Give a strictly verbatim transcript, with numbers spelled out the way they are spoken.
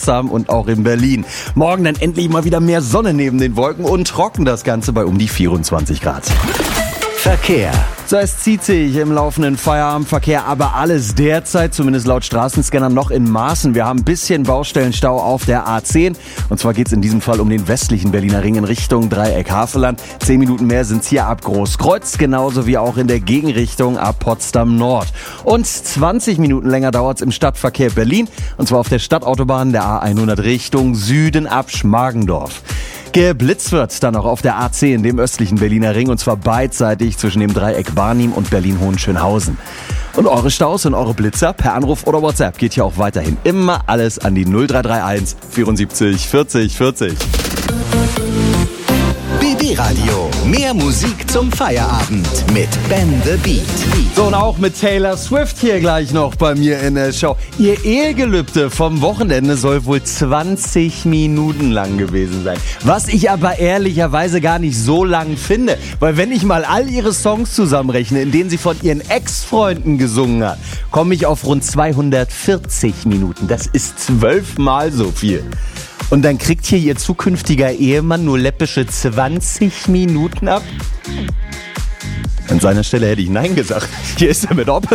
Potsdam und auch in Berlin. Morgen dann endlich mal wieder mehr Sonne neben den Wolken und trocken das Ganze bei um die vierundzwanzig Grad. Verkehr. So, es zieht sich im laufenden Feierabendverkehr, aber alles derzeit, zumindest laut Straßenscanner, noch in Maßen. Wir haben ein bisschen Baustellenstau auf der A zehn. Und zwar geht es in diesem Fall um den westlichen Berliner Ring in Richtung Dreieck Havelland. Zehn Minuten mehr sind es hier ab Großkreuz, genauso wie auch in der Gegenrichtung ab Potsdam Nord. Und zwanzig Minuten länger dauert es im Stadtverkehr Berlin. Und zwar auf der Stadtautobahn der A hundert Richtung Süden ab Schmargendorf. Geblitzt wird dann auch auf der A zehn, dem östlichen Berliner Ring, und zwar beidseitig zwischen dem Dreieck Barnim und Berlin-Hohenschönhausen. Und eure Staus und eure Blitzer per Anruf oder WhatsApp geht hier auch weiterhin immer alles an die null drei drei eins vierundsiebzig vierzig vierzig. B B-Radio. Mehr Musik zum Feierabend mit Ben the Beat. So, und auch mit Taylor Swift hier gleich noch bei mir in der Show. Ihr Ehegelübde vom Wochenende soll wohl zwanzig Minuten lang gewesen sein. Was ich aber ehrlicherweise gar nicht so lang finde. Weil wenn ich mal all ihre Songs zusammenrechne, in denen sie von ihren Ex-Freunden gesungen hat, komme ich auf rund zweihundertvierzig Minuten. Das ist zwölfmal so viel. Und dann kriegt hier ihr zukünftiger Ehemann nur läppische zwanzig Minuten ab? An seiner Stelle hätte ich Nein gesagt. Hier ist er mit Opel.